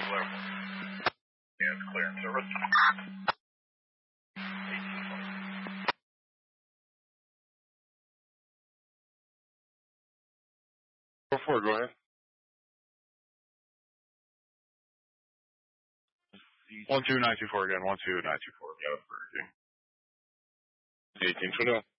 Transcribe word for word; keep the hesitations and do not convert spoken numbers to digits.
Yeah, it's clear in service. Four four, go ahead. One two nine two four again. One two nine two four. Yeah, that's Burger King. Eighteen. Twenty one.